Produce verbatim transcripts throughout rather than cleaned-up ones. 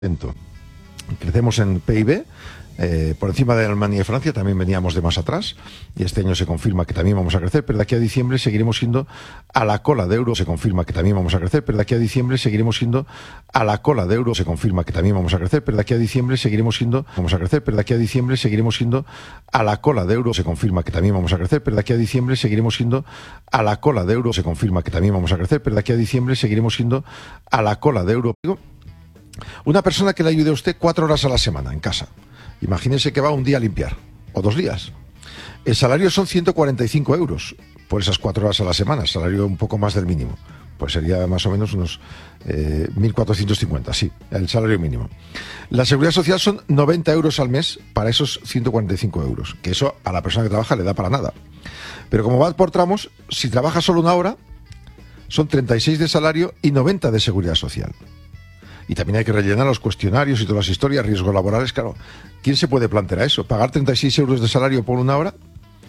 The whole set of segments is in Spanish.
Crecemos en P I B eh, por encima de Alemania y Francia, también veníamos de más atrás y este año se confirma que también vamos a crecer, pero de aquí a diciembre seguiremos siendo a la cola de euro, se confirma que también vamos a crecer, pero de aquí a diciembre seguiremos siendo a la cola de euro, se confirma que también vamos a crecer, pero de aquí a diciembre seguiremos siendo, vamos a crecer, pero de aquí a diciembre seguiremos siendo a la cola de euro, se confirma que también vamos a crecer, pero de aquí a diciembre seguiremos siendo a la cola de euro, se confirma que también vamos a crecer, pero de aquí a diciembre seguiremos siendo a la cola de euro. Una persona que le ayude a usted cuatro horas a la semana en casa. Imagínese que va un día a limpiar, o dos días. El salario son ciento cuarenta y cinco euros por esas cuatro horas a la semana, salario un poco más del mínimo. Pues sería más o menos unos eh, mil cuatrocientos cincuenta, sí, el salario mínimo. La seguridad social son noventa euros al mes para esos ciento cuarenta y cinco euros, que eso a la persona que trabaja le da para nada. Pero como va por tramos, si trabaja solo una hora, son treinta y seis de salario y noventa de seguridad social. Y también hay que rellenar los cuestionarios y todas las historias, riesgos laborales, claro. ¿Quién se puede plantear eso? ¿Pagar treinta y seis euros de salario por una hora?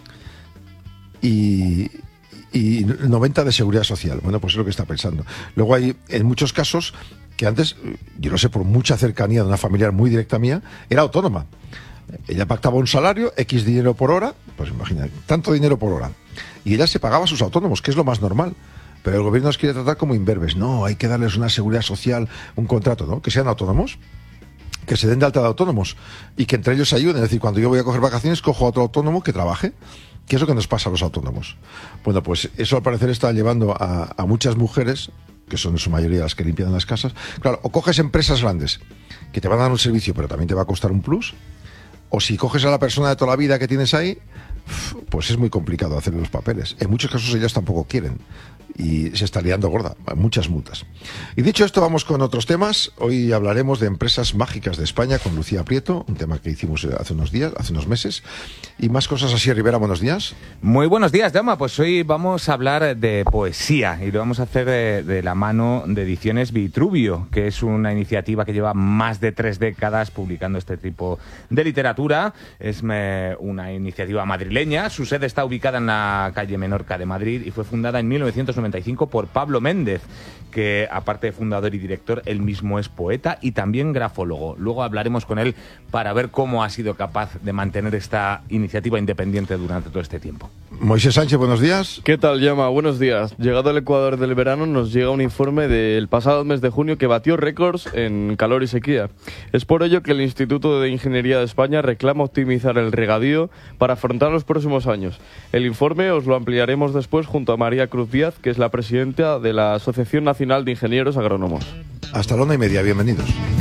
Y, y noventa de seguridad social. Bueno, pues es lo que está pensando. Luego hay, en muchos casos, que antes, yo no sé, por mucha cercanía de una familiar muy directa mía, era autónoma. Ella pactaba un salario, X dinero por hora, pues imagina, tanto dinero por hora. Y ella se pagaba a sus autónomos, que es lo más normal. Pero el gobierno nos quiere tratar como imberbes. No, hay que darles una seguridad social, un contrato, ¿no? Que sean autónomos, que se den de alta de autónomos y que entre ellos se ayuden. Es decir, cuando yo voy a coger vacaciones, cojo a otro autónomo que trabaje. ¿Qué es lo que nos pasa a los autónomos? Bueno, pues eso al parecer está llevando a, a muchas mujeres, que son en su mayoría las que limpian las casas. Claro, o coges empresas grandes que te van a dar un servicio, pero también te va a costar un plus. O si coges a la persona de toda la vida que tienes ahí, pues es muy complicado hacer los papeles. En muchos casos ellas tampoco quieren y se está liando gorda, muchas multas. Y dicho esto, vamos con otros temas. Hoy hablaremos de empresas mágicas de España con Lucía Prieto, un tema que hicimos hace unos días, hace unos meses, y más cosas así. Rivera, buenos días. Muy buenos días, Jaume. Pues hoy vamos a hablar de poesía y lo vamos a hacer de, de la mano de Ediciones Vitruvio, que es una iniciativa que lleva más de tres décadas publicando este tipo de literatura. Es me, una iniciativa madrileña. Su sede está ubicada en la calle Menorca de Madrid y fue fundada en mil novecientos noventa y cinco por Pablo Méndez, que aparte de fundador y director, él mismo es poeta y también grafólogo. Luego hablaremos con él para ver cómo ha sido capaz de mantener esta iniciativa independiente durante todo este tiempo. Moisés Sánchez, buenos días. ¿Qué tal, Llama? Buenos días. Llegado al Ecuador del verano, nos llega un informe del pasado mes de junio que batió récords en calor y sequía. Es por ello que el Instituto de Ingeniería de España reclama optimizar el regadío para afrontar los próximos años. El informe os lo ampliaremos después junto a María Cruz Díaz, que es la presidenta de la Asociación Nacional de Ingenieros Agrónomos. Hasta la una y media, bienvenidos.